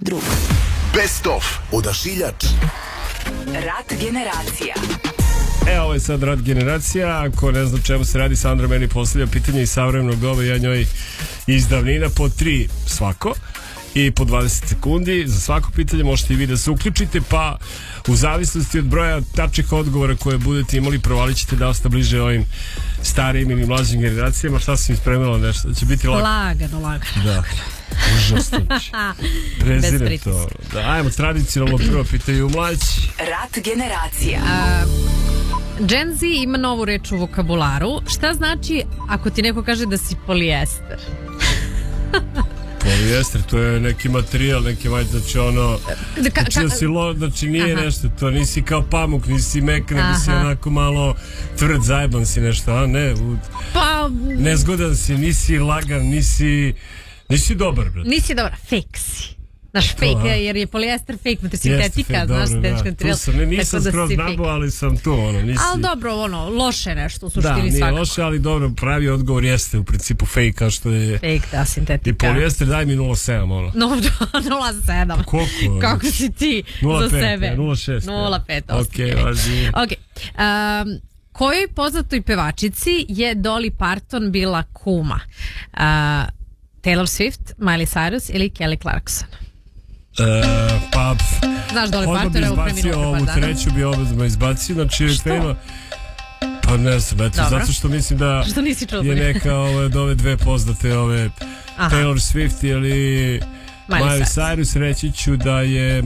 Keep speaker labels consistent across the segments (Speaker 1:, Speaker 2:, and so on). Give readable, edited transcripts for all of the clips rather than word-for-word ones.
Speaker 1: druga.
Speaker 2: Best of Odašiljač.
Speaker 1: Rat generacija.
Speaker 3: Ovo je sad Rat generacija. Ako ne znam čemu se radi, Sandra meni postavlja pitanje iz savremenog doba, ja njoj iz davnina po 3 svako i po 20 sekundi. Za svako pitanje možete i vi da se uključite, pa u zavisnosti od broja tačnih odgovora koje budete imali, provalit ćete da ste bliže ovim starijim ili mlađim generacijama. Šta sam ispremila nešto? Da će biti
Speaker 1: lagano.
Speaker 3: Da. Užasno. Prezirem to. Da, ajmo tradicionalno prvo pitaju mlađi.
Speaker 1: Rat generacija.
Speaker 4: Gen Z ima novu reč u vokabularu. Šta znači ako ti neko kaže da si polijester?
Speaker 3: Polijester, to je neki materijal, neki znači ono, znači nije nešto, to nisi kao pamuk, nisi mek, nego si onako malo tvrd, zajeban si nešto, a ne, nezgodan si, nisi lagan, nisi dobar, brate.
Speaker 4: Nisi dobar, fake si. Znaš, fake, jer je polijester fake, sintetika, znaš, sintetički materijal.
Speaker 3: Nisam skroz nabo, ali sam tu, nisi...
Speaker 4: Ali dobro, loše nešto, u suštini
Speaker 3: svakako.
Speaker 4: Da,
Speaker 3: nije loše, ali dobro, pravi odgovor jeste u principu fake, kao što je...
Speaker 4: Fake, da, sintetika.
Speaker 3: I polijester, daj mi 0,7,
Speaker 4: 0,7.
Speaker 3: Koliko?
Speaker 4: Kako si ti
Speaker 3: 0,
Speaker 4: za
Speaker 3: 5,
Speaker 4: sebe?
Speaker 3: 0,6.
Speaker 4: 0,5,
Speaker 3: ok, važi.
Speaker 4: Ok. Kojoj poznatoj pevačici je Dolly Parton bila kuma? Taylor Swift, Miley Cyrus ili Kelly Clarkson?
Speaker 3: Pa
Speaker 4: znaš Dolly Parton je
Speaker 3: izbacio ovu treću, bi obezma izbacio, znači Taylor, pa ne znam, eto, zato što mislim da je neka od ove dve poznate Taylor Swift ili Miley Cyrus, reći ću da je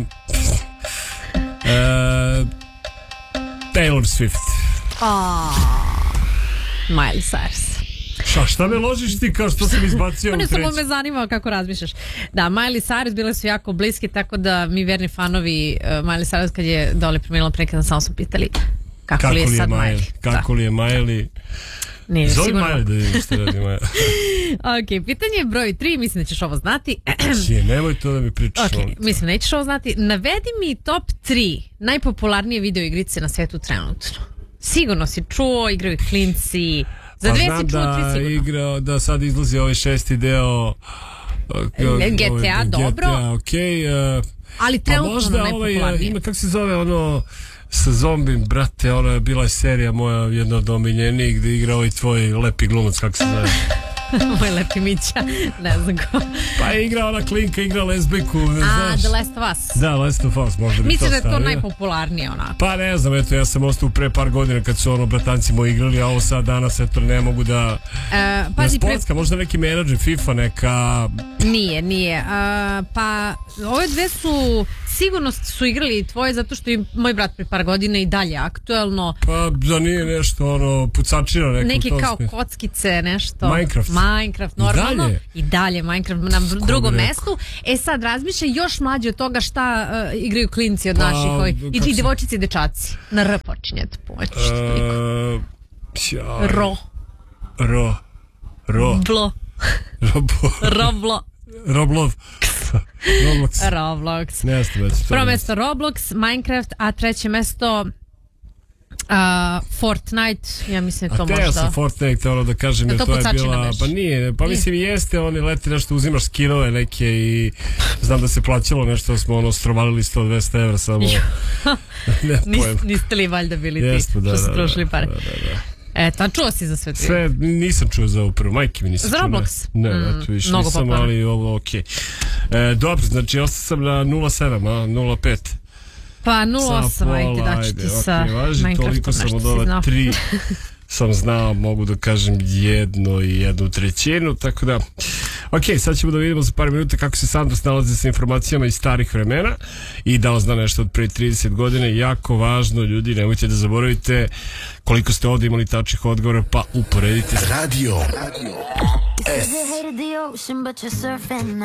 Speaker 3: Taylor Swift.
Speaker 4: Miley Cyrus.
Speaker 3: Šta me ložiš ti kao što sam izbacio u treću?
Speaker 4: Samo me zanima kako razmišljaš. Da, Miley Cyrus bile su jako bliski, tako da mi verni fanovi Miley Cyrus kad je Dolly preminula prekidan, samo su pitali kako li je sad Miley.
Speaker 3: Kako li je Miley?
Speaker 4: Nije,
Speaker 3: zove
Speaker 4: sigurno.
Speaker 3: Miley da vidim što radi Miley.
Speaker 4: Ok, pitanje broj 3, mislim da ćeš ovo znati.
Speaker 3: Nemoj to da mi pričaš.
Speaker 4: Ok, mislim da nećeš ovo znati. Navedi mi top 3 najpopularnije video igrice na svetu trenutno. Sigurno si čuo, igraju klinci. Za dve si čuo, 3 sigurno.
Speaker 3: Igrao, da sad izlazi ovaj 6. deo
Speaker 4: GTA, dobro. Ali trenutno najpopularnije.
Speaker 3: Ima, kako se zove ono sa zombim, brate, ona je bila serija moja, jedna od omiljenijih, gde igra ovaj tvoj lepi glumac, kako se zove?
Speaker 4: Moj lepi Mića, ne znam ko.
Speaker 3: Pa je igra ona klinka, igra lesbijku, ne znaš.
Speaker 4: The Last of Us.
Speaker 3: Da, Last of Us, možda bi
Speaker 4: mislim
Speaker 3: to
Speaker 4: stavio. Mislim da je to najpopularnije onako.
Speaker 3: Pa ne znam, eto, ja sam ostao pre par godina kad su bratanci moji igrali, a ovo sad danas, eto, ne mogu da...
Speaker 4: Pazi,
Speaker 3: sportska, možda neki menadžer, FIFA, neka...
Speaker 4: Nije. Pa, ove dve su... Sigurno su igrali tvoje, zato što je moj brat pre par godina i dalje aktuelno.
Speaker 3: Pa da nije nešto pucačina neko.
Speaker 4: Neki kao kockice, nešto.
Speaker 3: Minecraft,
Speaker 4: normalno. I dalje Minecraft na drugom mestu. Sad razmišljaj još mlađe od toga šta igraju klinci od naših i devojčice i dečaci. Na R počinjete pomoći. Roblox. Prvo mesto Roblox, Minecraft, a treće mesto Fortnite, ja mislim to možda.
Speaker 3: A te ja sam Fortnite, da kažem, jer to je bila, pa nije, pa mislim jeste, oni leti nešto, uzimaš skinove neke i znam da se plaćalo nešto, smo strovalili 100-200 evra samo. Niste
Speaker 4: li valjda bili ti, što su trošili pare? Eto, čuo si za sve tri?
Speaker 3: Sve, nisam čuo za ovo prvo, majke mi nisam čuo.
Speaker 4: Za Roblox?
Speaker 3: Ne, eto više nisam, ali ovo okej. Dobro, znači ostao sam na 0,7, a 0,5.
Speaker 4: Pa 0,8, ajde daći ti sa Minecraftom.
Speaker 3: Toliko sam od ova 3 sam znao, mogu da kažem 1/1, tako da... Ok, sad ćemo da vidimo za par minuta kako se Sandra snalazi sa informacijama iz starih vremena i da li zna nešto od pre 30 godina. Jako važno, ljudi, nemojte da zaboravite koliko ste ovdje imali tačnih odgovora, pa uporedite.
Speaker 2: Radio